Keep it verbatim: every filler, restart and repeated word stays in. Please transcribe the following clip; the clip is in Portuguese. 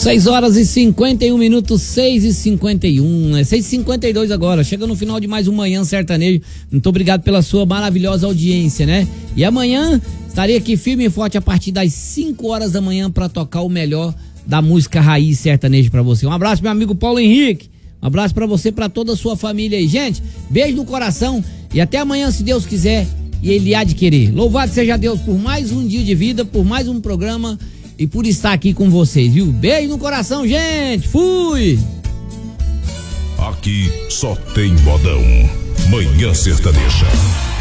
seis horas e cinquenta e um minutos, seis e cinquenta e um, né? seis e cinquenta e dois agora, chega no final de mais um Manhã Sertanejo. Muito obrigado pela sua maravilhosa audiência, né? E amanhã estarei aqui firme e forte a partir das cinco horas da manhã para tocar o melhor da música raiz sertaneja para você. Um abraço, meu amigo Paulo Henrique. Um abraço para você, para toda a sua família aí. Gente, beijo no coração e até amanhã, se Deus quiser e Ele há de querer. Louvado seja Deus por mais um dia de vida, por mais um programa e por estar aqui com vocês, viu? Beijo no coração, gente. Fui! Aqui só tem modão. Manhã Sertaneja.